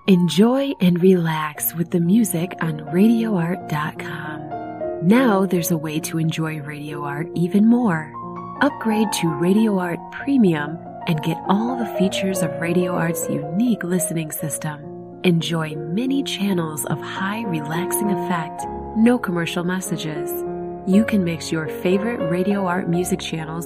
Enjoy and relax with the music on RadioArt.com. Now there's a way to enjoy Radio Art even more. Upgrade to Radio Art Premium and get all the features of Radio Art's unique listening system. Enjoy many channels of high relaxing effect, no commercial messages. You can mix your favorite Radio Art music channels